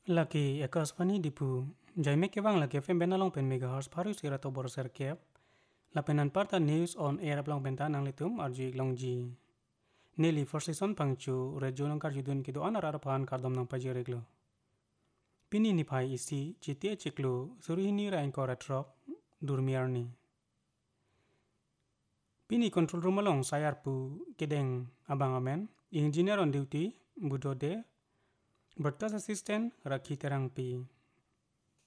Laki ekasvani dipu jaime kebang laki FM benalong pen megahertz paru sira to borser kep la penan parta news on air aplang pentan ang litum arji longji neli first season pangchu rejo nang kar judun kido anar ar pan kardom nang paji reglo pini ni pai isi chitie chiklu surihini rain kora trok durmiarni pini control room along sayar pu kedeng abang amen engineer on duty budode broadcast assistant rakhi terang pi